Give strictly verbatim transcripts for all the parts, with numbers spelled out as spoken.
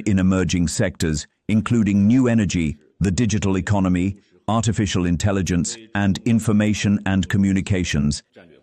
in emerging sectors, including new energy, the digital economy, artificial intelligence, and information and communications.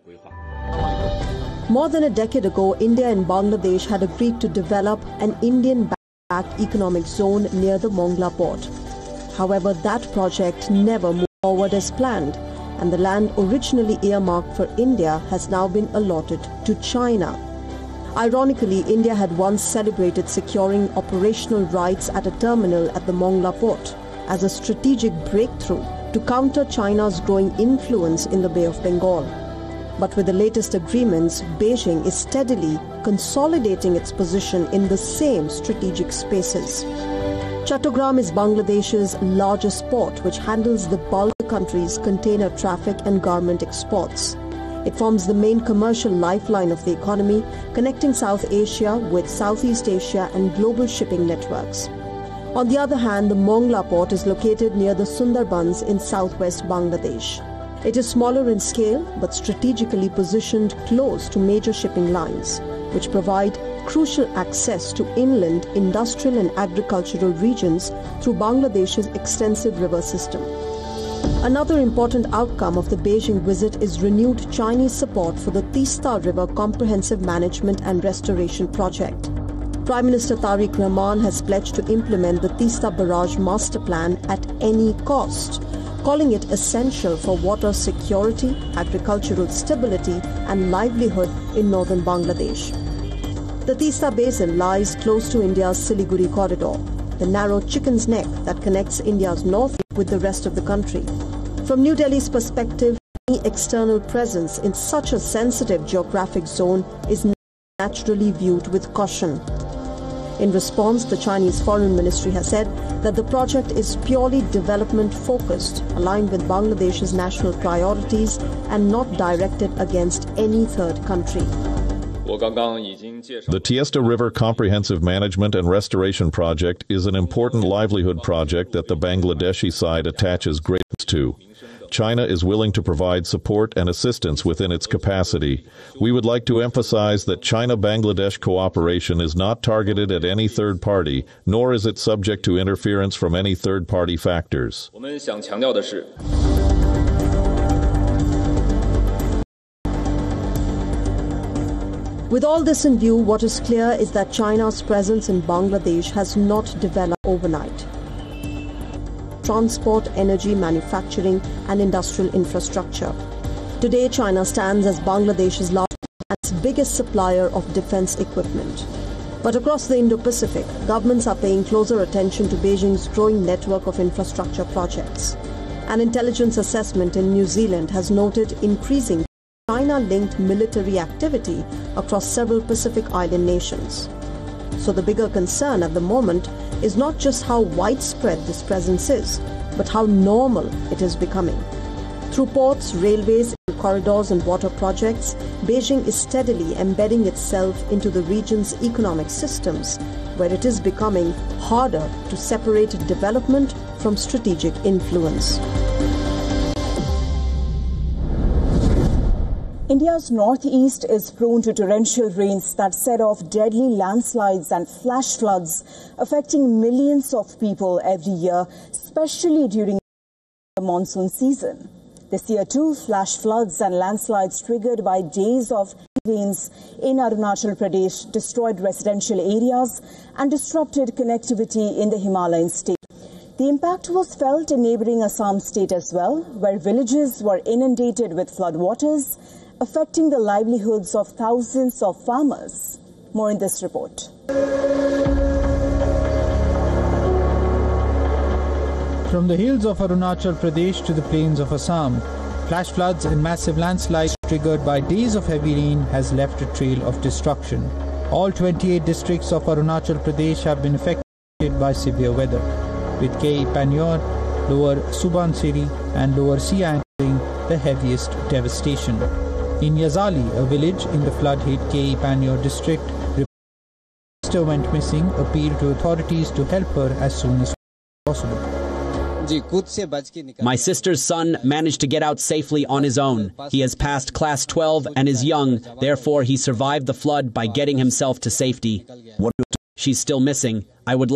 More than a decade ago, India and Bangladesh had agreed to develop an Indian-backed economic zone near the Mongla port. However, that project never moved forward as planned, and the land originally earmarked for India has now been allotted to China. Ironically, India had once celebrated securing operational rights at a terminal at the Mongla port as a strategic breakthrough to counter China's growing influence in the Bay of Bengal. But with the latest agreements, Beijing is steadily consolidating its position in the same strategic spaces. Chattogram is Bangladesh's largest port, which handles the bulk of the country's container traffic and garment exports. It forms the main commercial lifeline of the economy, connecting South Asia with Southeast Asia and global shipping networks. On the other hand, the Mongla port is located near the Sundarbans in southwest Bangladesh. It is smaller in scale but strategically positioned close to major shipping lines, which provide crucial access to inland, industrial and agricultural regions through Bangladesh's extensive river system. Another important outcome of the Beijing visit is renewed Chinese support for the Teesta River Comprehensive Management and Restoration Project. Prime Minister Tariq Rahman has pledged to implement the Teesta Barrage Master Plan at any cost, calling it essential for water security, agricultural stability and livelihood in northern Bangladesh. The Teesta Basin lies close to India's Siliguri corridor, the narrow chicken's neck that connects India's north with the rest of the country. From New Delhi's perspective, any external presence in such a sensitive geographic zone is naturally viewed with caution. In response, the Chinese Foreign Ministry has said that the project is purely development-focused, aligned with Bangladesh's national priorities and not directed against any third country. The Teesta River Comprehensive Management and Restoration Project is an important livelihood project that the Bangladeshi side attaches great importance to. China is willing to provide support and assistance within its capacity. We would like to emphasize that China-Bangladesh cooperation is not targeted at any third party, nor is it subject to interference from any third-party factors. With all this in view, what is clear is that China's presence in Bangladesh has not developed overnight. Transport, energy, manufacturing and industrial infrastructure. Today, China stands as Bangladesh's largest and biggest supplier of defense equipment. But across the Indo-Pacific, governments are paying closer attention to Beijing's growing network of infrastructure projects. An intelligence assessment in New Zealand has noted increasing China-linked military activity across several Pacific Island nations. So the bigger concern at the moment is not just how widespread this presence is, but how normal it is becoming. Through ports, railways, corridors and water projects, Beijing is steadily embedding itself into the region's economic systems, where it is becoming harder to separate development from strategic influence. India's northeast is prone to torrential rains that set off deadly landslides and flash floods, affecting millions of people every year, especially during the monsoon season. This year too, flash floods and landslides triggered by days of rains in Arunachal Pradesh destroyed residential areas and disrupted connectivity in the Himalayan state. The impact was felt in neighboring Assam state as well, where villages were inundated with floodwaters, affecting the livelihoods of thousands of farmers. More in this report. From the hills of Arunachal Pradesh to the plains of Assam, flash floods and massive landslides triggered by days of heavy rain has left a trail of destruction. All twenty-eight districts of Arunachal Pradesh have been affected by severe weather, with K E Panyor, Lower Subansiri and Lower Siang having the heaviest devastation. In Yazali, a village in the flood-hit K E Panyor district, her sister went missing, appealed to authorities to help her as soon as possible. My sister's son managed to get out safely on his own. He has passed class twelve and is young, therefore he survived the flood by getting himself to safety. She's still missing. I would like